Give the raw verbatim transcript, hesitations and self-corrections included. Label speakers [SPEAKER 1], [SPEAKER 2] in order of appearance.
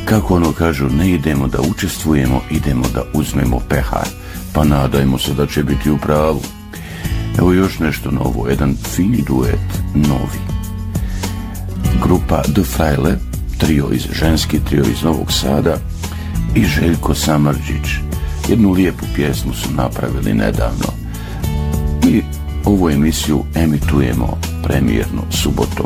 [SPEAKER 1] Kako ono kažu, ne idemo da učestvujemo, idemo da uzmemo pehar. Pa nadajmo se da će biti u pravu. Evo još nešto novo, jedan fini duet, novi. Grupa The Frajle, trio iz, ženski trio iz Novog Sada, i Željko Samardžić. Jednu lijepu pjesmu su napravili nedavno. Mi ovu emisiju emitujemo premijerno subotom